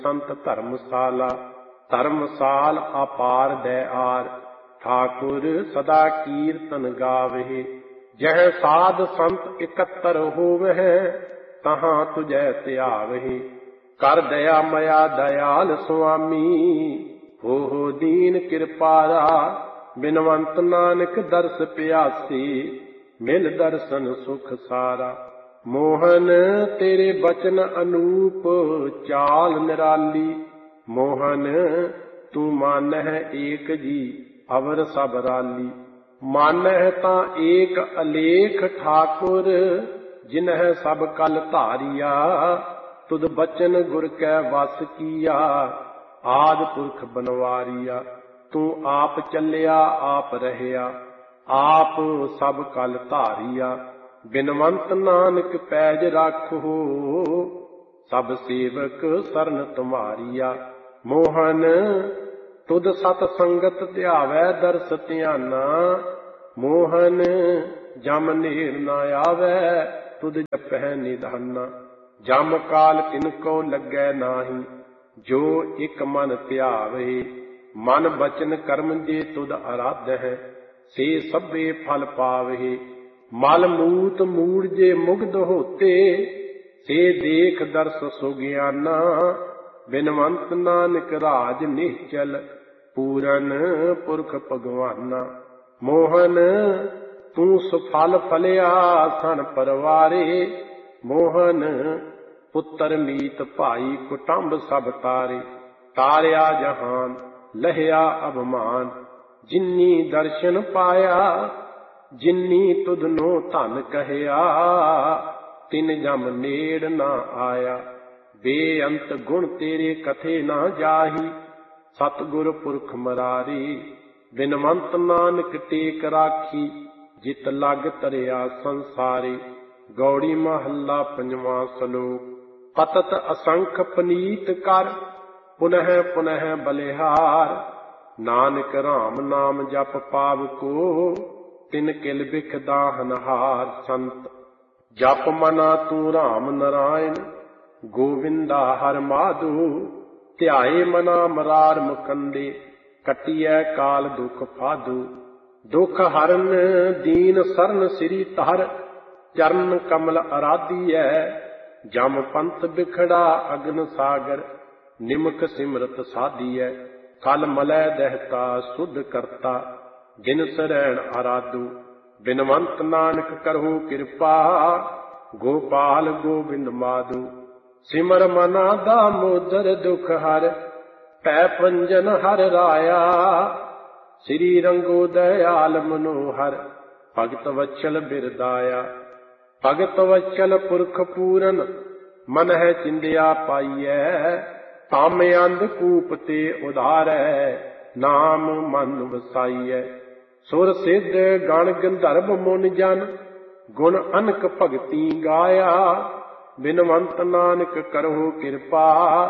संत धर्मशाला। धर्मसाल अपार दयार, ठाकुर सदा कीर्तन गावहे। जह साध संत इकत्तर होवहे, तहाँ तुझे त्यावहे। कर दया मया दयाल स्वामी, हो दीन कृपारा। बिनवंत नानक दर्श प्यासी, मिल दर्शन सुख सारा। मोहन तेरे बचन अनूप, चाल निराली। मोहन तू मानह एक जी, अवर सब राली। मानह ता एक अलेख ठाकुर, जिन्ह सब कल धारिया। तुद बचन गुर कै वस किया, आद पुरख बनवारिया। तू आप चलिया आप रहया, आप सब कल धारिया। बिनवंत नानक पैज राखो, सब सेवक सरन तुम्हारिया। मोहन तुद सत संगत ध्यावै दर्श ध्याना। मोहन जम नेर न आवै, तुद जपै निधाना। जम काल तिनको लगै नाही, जो एक मन ध्यावे। मन बचन कर्म जे तुद आराध है, से सभे फल पावे। मल मूत मूड़ जे मुग्ध होते, से देख दर्श सुगियाना। बिनवंत नानक राज निश्चल, पूरन पुरख भगवाना। मोहन तू सुफल फलिया सन परवारे। मोहन पुत्र मीत भाई कुटुंब सब तारे। तारिया जहान लहिया अभिमान, जिन्नी दर्शन पाया। जिन्नी तुधनो धन कहया, तिन जम नेड़ ना आया। बेअंत गुण तेरे कथे ना जाही, सतगुर पुरख मरारी। बिनवंत नानक टेक राखी, जित लग तरिया संसारी। गौड़ी महला पंजवा सलोक। पतत असंख पनीत कर, पुनः पुनः बलिहार। नानक राम नाम जप पाव को, तिन किल बिख दाहनहार। संत जप मना तू राम नारायण, गोविंदा हर माधु। ध्याए मना मरार मुकंदे, कटिए काल दुख फाधु। दुख हरन दीन सरन सिरी तार, चरण कमल आराधिय। जम पंथ बिखड़ा अग्न सागर, निमक सिमरत साधिय। कल मलय दहता शुद्ध करता, जिन सरैण आराधु। बिनवंत नानक करहु कृपा, गोपाल गोविंद माधु। सिमर मना दामोदर दुख हर, पै पंजन हर राया। श्री रंगो दयाल मनोहर, भगत वत्सल बिरदाया। भगत वत्सल पुरख पूरन, मन है चिंदिया पाइयै। ताम अंधकूप ते उधारै, नाम मन वसाइयै। सुर सिद्ध गण गंधर्व मुन जन, गुण अनक भगती गाया। बिनवंत नानक करहु कृपा,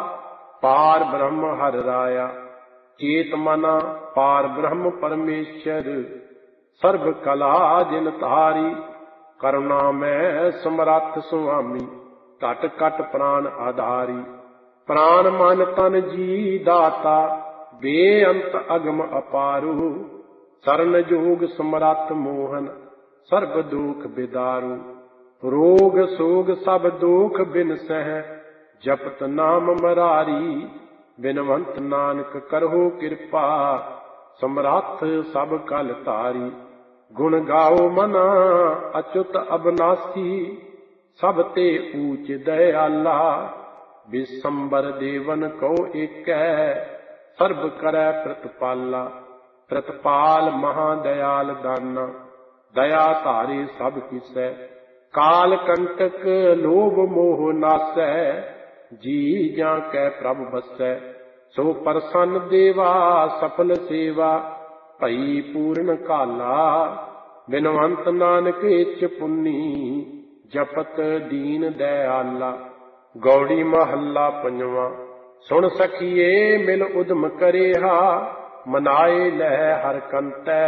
पार ब्रह्म हर राया। चेत मना पार ब्रह्म परमेश्वर, सर्व कला जिन तारी। करुणा में समरथ सुआमी, घट घट प्राण आधारी। प्राण मन तन जी दाता, बेअंत अगम अपारू। सरन जोग समरथ मोहन, सर्ब दुख बिदारू। रोग सोग सब दुख बिनसह, जपत नाम मरारी। बिनवंत नानक करहु कृपा, समरथ सब कल तारी। गुण गाओ मना अच्युत अबनासी, सब ते ऊच दयाला। बिसंबर देवन को एकै, सर्ब करै प्रतिपाला। प्रतिपाल महादयाल दाना, दया धारे सब किसै। काल कंटक लोभ मोह नासै, जी जा कै प्रभ बसै। सो प्रसन्न देवा सफल सेवा, भई पूर्ण काला। बिनवंत नानक इच पुन्नी, जपत दीन दयाला। गौड़ी महला पंजवा। सुन सखिए मिल उदम करेहा, मनाए लह हर कंतै।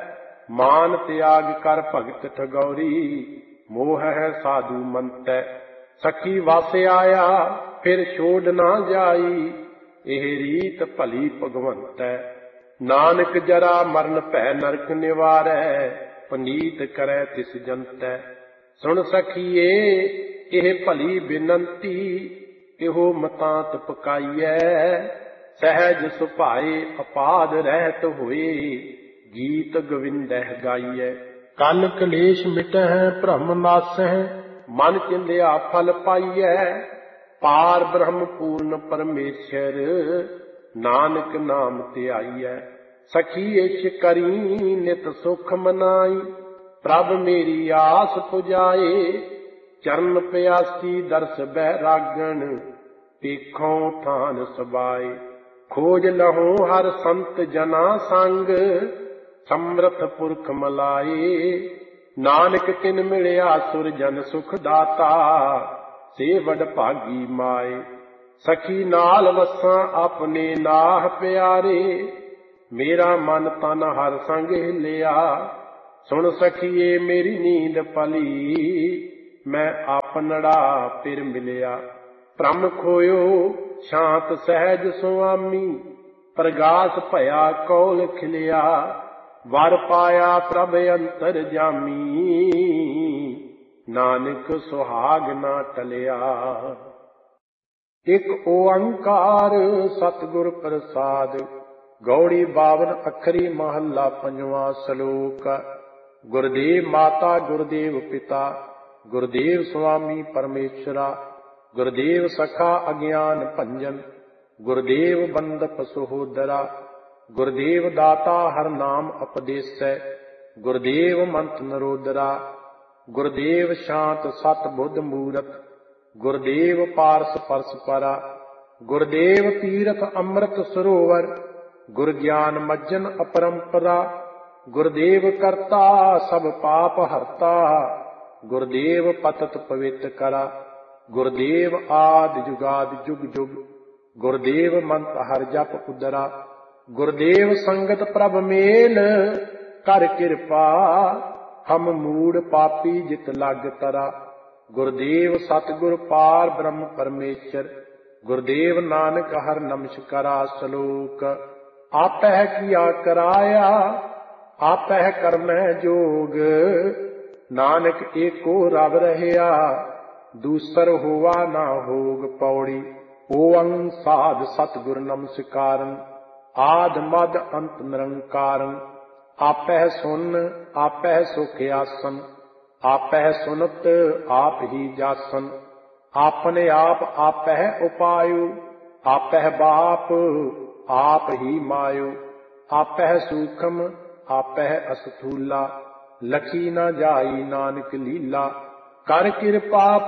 मान त्याग कर भगत ठगौरी, मोह है साधु मंतै। सखी वास आया ਫਿਰ ਛੋੜ ਨਾ ਜਾਈ, ਇਹ ਰੀਤ ਭਲੀ ਭਗਵੰਤੈ। ਨਾਨਕ ਜਰਾ ਮਰਨ ਭੈ ਨਰਕ ਨਿਵਾਰੈ, ਪਨੀਤ ਕਰੈ ਤਿਸ ਜੰਤੈ। ਸੁਣ ਸਖੀਏ ਇਹ ਭਲੀ ਬੇਨੰਤੀ, ਇਹੋ ਮਤਾਂਤ ਪਕਾਈਐ। ਸਹਿਜ ਸੁਭਾਏ ਅਪਾਦ ਰਹਿਤ ਹੋਏ, ਗੀਤ ਗੋਵਿੰਦਹਿ ਗਾਈਐ। ਕਲ ਕਲੇਸ਼ ਮਿਟਹਿ ਭ੍ਰਮ ਨਾਸਹਿ, ਮਨ ਚਿੰਦਿਆ ਫਲ ਪਾਈਐ। ਪਾਰ ਬ੍ਰਹਮ ਪੂਰਨ ਪਰਮੇਸ਼ਰ, ਨਾਨਕ ਨਾਮ ਧਿਆਈਐ। ਸਖੀ ਇਛ ਕਰੀ ਨਿਤ ਸੁਖ ਮਨਾਈ, ਪ੍ਰਭ ਮੇਰੀ ਆਸ ਪੁਜਾਏ। ਚਰਨ ਪਿਆਸੀ ਦਰਸ ਬੈਰਾਗਣ, ਪੇਖੋਂ ਥਾਨ ਸਬਾਏ। ਖੋਜ ਲਹੋ ਹਰ ਸੰਤ ਜਨਾ ਸੰਗ, ਸਮਰਥ ਪੁਰਖ ਮਲਾਏ। ਨਾਨਕ ਤਿਨ ਮਿਲਿਆ ਸੁਰ ਜਨ ਸੁਖ ਦਾਤਾ, ਸੇ ਵਡ ਭਾਗੀ ਮਾਏ। ਸਖੀ ਨਾਲ ਵਸਾਂ ਆਪਣੇ ਨਾਹ ਪਿਆਰੇ, ਮੇਰਾ ਮਨ ਤਨ ਹਰ ਸੰਗ ਹਿਲਿਆ। ਸੁਣ ਸਖੀਏ ਮੇਰੀ ਨੀਂਦ ਪਲੀ, ਮੈਂ ਆਪਨੜਾ ਫਿਰ ਮਿਲਿਆ। ਭ੍ਰਮ ਖੋਇਓ ਸ਼ਾਂਤ ਸਹਿਜ ਸੁਆਮੀ, ਪ੍ਰਗਾਸ ਭਇਆ ਕੌਲ ਖਿਲਿਆ। ਵਰ ਪਾਇਆ ਪ੍ਰਭ ਅੰਤਰ ਜਾਮੀ, ਨਾਨਕ ਸੁਹਾਗ ਨਾ ਟਲਿਆ। ਇਕ ਓੰਕਾਰ ਸਤਿਗੁਰ ਪ੍ਰਸਾਦ, ਗੌੜੀ 52 ਅੱਖਰੀ ਮਹੱਲਾ ਪੰਜਵਾਂ। ਸ਼ਲੋਕ। ਗੁਰਦੇਵ ਮਾਤਾ ਗੁਰਦੇਵ ਪਿਤਾ, ਗੁਰਦੇਵ ਸੁਆਮੀ ਪਰਮੇਸ਼ਰਾ। ਗੁਰਦੇਵ ਸਖਾ ਅਗਿਆਨ ਭੰਜਨ, ਗੁਰਦੇਵ ਬੰਦਪ ਸਹੋਦਰਾ। ਗੁਰਦੇਵ ਦਾਤਾ ਹਰ ਨਾਮ ਉਪਦੇਸੈ, ਗੁਰਦੇਵ ਮੰਤ ਨਰੋਦਰਾ। ਗੁਰਦੇਵ ਸ਼ਾਂਤ ਸਤ ਬੁੱਧ ਮੂਰਤ, ਗੁਰਦੇਵ ਪਾਰਸ ਪਰਸ ਪਰਾ। ਗੁਰਦੇਵ ਤੀਰਥ ਅੰਮ੍ਰਿਤ ਸਰੋਵਰ, ਗੁਰ ਗਿਆਨ ਮੱਜਨ ਅਪਰੰਪਰਾ। ਗੁਰਦੇਵ ਕਰਤਾ ਸਭ ਪਾਪ ਹਰਤਾ, ਗੁਰਦੇਵ ਪਤਤ ਪਵਿੱਤ ਕਰਾ। ਗੁਰਦੇਵ ਆਦਿ ਜੁਗਾਦਿ ਜੁਗ ਜੁਗ, ਗੁਰਦੇਵ ਮੰਤ ਹਰ ਜਪ ਉਦਰਾ। ਗੁਰਦੇਵ ਸੰਗਤ ਪ੍ਰਭ ਮੇਲ, ਕਰ ਕਿਰਪਾ ਹਮ ਮੂੜ ਪਾਪੀ ਜਿਤ ਲਗ ਤਰਾ। ਗੁਰਦੇਵ ਸਤਿਗੁਰ ਪਾਰ ਬ੍ਰਹਮ ਪਰਮੇਸ਼ਰ, ਗੁਰਦੇਵ ਨਾਨਕ ਹਰ ਨਮਸਕਾਰਾ। ਸ਼ਲੋਕ। ਆਪਹਿ ਕੀਆ ਕਰਾਇਆ, ਆਪਹਿ ਕਰਮੈ ਜੋਗ। ਨਾਨਕ ਏਕੋ ਰਵ ਰਹਿਆ, ਦੂਸਰ ਹੋਵਾ ਨਾ ਹੋਗ। ਪੌੜੀ। ਓੰ ਸਾਧ ਸਤਿਗੁਰ ਨਮਸਕਾਰਨ, ਆਦ ਮਦ ਅੰਤ ਨਿਰੰਕਾਰਨ। ਆਪਹਿ ਸੁਨ ਆਪਹਿ ਸੁਖ ਆਸਨ, ਆਪਹਿ ਸੁਨਤ ਆਪ ਹੀ ਜਾਸਨ। ਆਪਣੇ ਆਪ ਆਪਹਿ ਉਪਾਯੁ, ਆਪਹਿ ਬਾਪ ਆਪ ਹੀ ਮਾਯੁ। ਆਪਹਿ ਸੂਖਮ ਆਪਹਿ ਅਸਥੂਲਾ, ਲਖੀ ਨਾ ਜਾਈ ਨਾਨਕ ਲੀਲਾ। ਕਰ ਕਿਰਪਾ